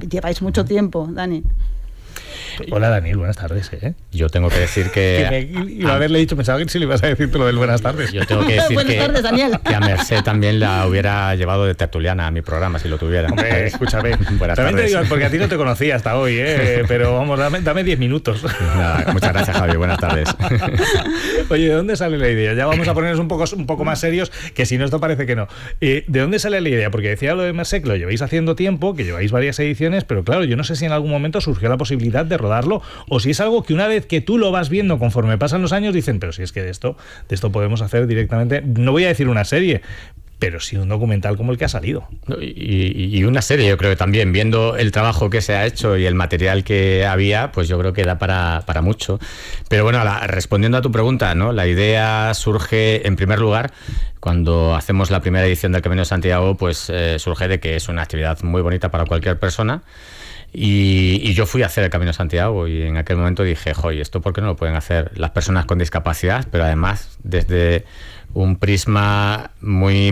lleváis mucho tiempo, Dani. Hola Daniel, buenas tardes. Yo tengo que decir que... iba a haberle dicho, pensaba que sí le ibas a decir tú lo del buenas tardes. Yo tengo que decir buenas tardes, Daniel. que a Mercé también la hubiera llevado de tertuliana a mi programa, si lo tuviera. Hombre, escúchame. Buenas También tardes. te digo, porque a ti no te conocía hasta hoy, pero vamos, dame 10 minutos. Nada, muchas gracias, Javi. Buenas tardes. Oye, ¿de dónde sale la idea? Ya vamos a ponernos un poco más serios, que si no, esto parece que no. ¿De dónde sale la idea? Porque decía lo de Mercé, que lo lleváis haciendo tiempo, que lleváis varias ediciones, pero claro, yo no sé si en algún momento surgió la posibilidad de rodarlo, o si es algo que una vez que tú lo vas viendo conforme pasan los años, dicen, pero si es que de esto podemos hacer directamente, no voy a decir una serie, pero sí un documental como el que ha salido. Y una serie, yo creo que también, viendo el trabajo que se ha hecho y el material que había, pues yo creo que da para mucho. Pero bueno, respondiendo a tu pregunta, ¿no? La idea surge, en primer lugar, cuando hacemos la primera edición del Camino de Santiago, pues surge de que es una actividad muy bonita para cualquier persona. Y yo fui a hacer el Camino de Santiago y en aquel momento dije, joder, ¿esto por qué no lo pueden hacer las personas con discapacidad? Pero además desde un prisma muy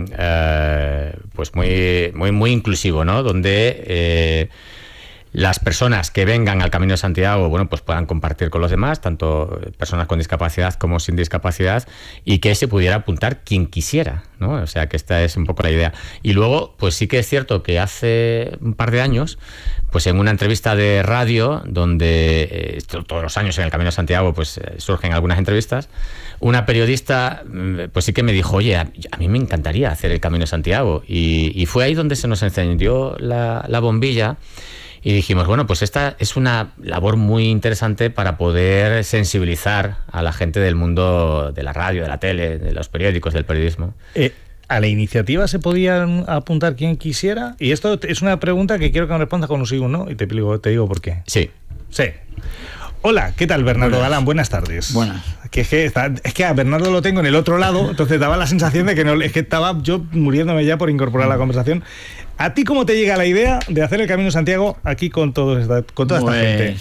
inclusivo, ¿no? Donde las personas que vengan al Camino de Santiago, bueno, pues puedan compartir con los demás, tanto personas con discapacidad como sin discapacidad, y que se pudiera apuntar quien quisiera, ¿no? O sea, que esta es un poco la idea. Y luego, pues sí que es cierto que hace un par de años, pues en una entrevista de radio, donde todos los años en el Camino de Santiago pues surgen algunas entrevistas, una periodista pues sí que me dijo, oye, a mí me encantaría hacer el Camino de Santiago, y fue ahí donde se nos encendió la bombilla. Y dijimos, bueno, pues esta es una labor muy interesante para poder sensibilizar a la gente del mundo de la radio, de la tele, de los periódicos, del periodismo. ¿A la iniciativa se podían apuntar quien quisiera? Y esto es una pregunta que quiero que me respondas con un sí o un no, y te digo por qué. Sí. Sí. Hola, ¿qué tal, Bernardo Galán? Buenas tardes. Buenas. Es que a Bernardo lo tengo en el otro lado, entonces daba la sensación de que no, es que estaba yo muriéndome ya por incorporar la conversación. ¿A ti cómo te llega la idea de hacer el Camino de Santiago aquí con toda esta gente?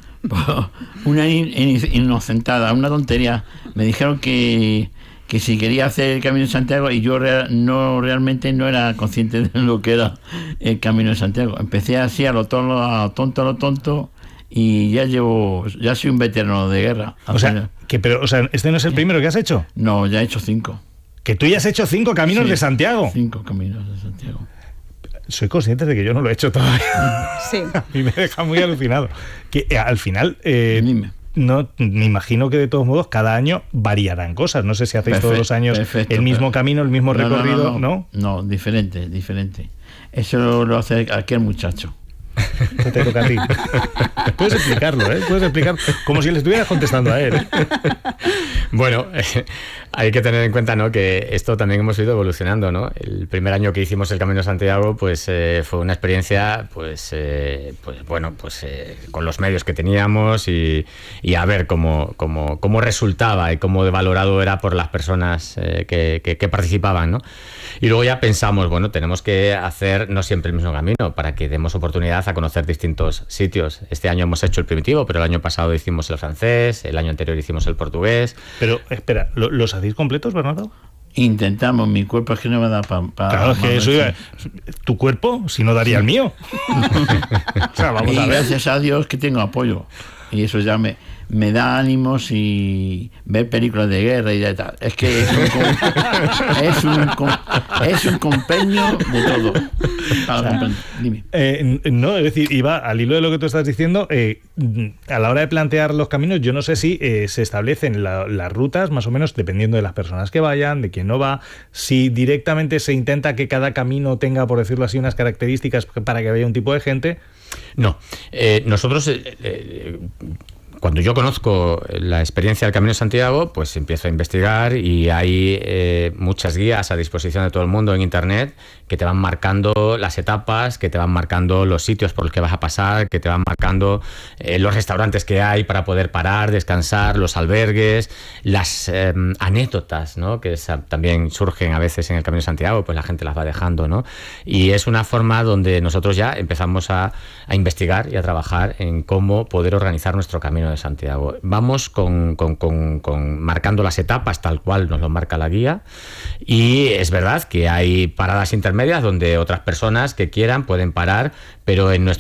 Una inocentada, una tontería. Me dijeron que si quería hacer el Camino de Santiago, y yo realmente no era consciente de lo que era el Camino de Santiago. Empecé así a lo tonto, y ya soy un veterano de guerra. O sea, ¿este no es el primero que has hecho? No, ya he hecho 5. ¿Que tú ya has hecho 5 caminos de Santiago? 5 caminos de Santiago. Soy consciente de que yo no lo he hecho todavía. Sí. Y me deja muy alucinado. Que al final... Dime. No, me imagino que de todos modos cada año variarán cosas. No sé si hacéis todos los años el mismo camino, el mismo recorrido, ¿no? No, diferente. Eso lo hace aquel muchacho. Te toca a ti. Puedes explicarlo, puedes explicar como si le estuvieras contestando a él. Bueno, hay que tener en cuenta, ¿no?, que esto también hemos ido evolucionando, ¿no? El primer año que hicimos el Camino de Santiago, pues fue una experiencia, con los medios que teníamos y a ver cómo resultaba y cómo de valorado era por las personas que participaban, ¿no? Y luego ya pensamos, bueno, tenemos que hacer no siempre el mismo camino para que demos oportunidad a conocer distintos sitios. Este año hemos hecho el primitivo, pero el año pasado hicimos el francés, el año anterior hicimos el portugués. Pero, espera, ¿los hacéis completos, Bernardo? Intentamos, mi cuerpo es que no me da para... Claro, es que eso iba, tu cuerpo, si no daría el mío. O sea, vamos a ver. Gracias a Dios que tengo apoyo. Y eso ya me da ánimos, y ver películas de guerra y de tal. Es que es un compendio de todo. Dime. No, es decir, iba al hilo de lo que tú estás diciendo. A la hora de plantear los caminos, yo no sé si se establecen las rutas, más o menos, dependiendo de las personas que vayan, de quién no va, si directamente se intenta que cada camino tenga, por decirlo así, unas características para que vaya un tipo de gente. No, nosotros... Cuando yo conozco la experiencia del Camino de Santiago, pues empiezo a investigar, y hay muchas guías a disposición de todo el mundo en internet que te van marcando las etapas, que te van marcando los sitios por los que vas a pasar, que te van marcando los restaurantes que hay para poder parar, descansar, los albergues, las anécdotas, ¿no?, que también surgen a veces en el Camino de Santiago, pues la gente las va dejando, ¿no? Y es una forma donde nosotros ya empezamos a investigar y a trabajar en cómo poder organizar nuestro Camino de Santiago. Vamos marcando las etapas tal cual nos lo marca la guía, y es verdad que hay paradas intermedias donde otras personas que quieran pueden parar, pero en nuestro